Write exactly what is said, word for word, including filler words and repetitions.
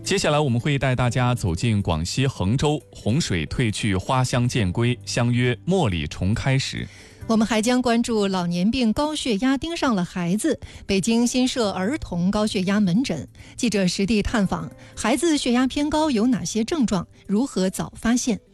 接下来我们会带大家走进广西衡州，洪水退去，花香渐归，相约茉莉重开时。 我们还将关注老年病高血压盯上了孩子，北京新设儿童高血压门诊，记者实地探访孩子血压偏高有哪些症状，如何早发现。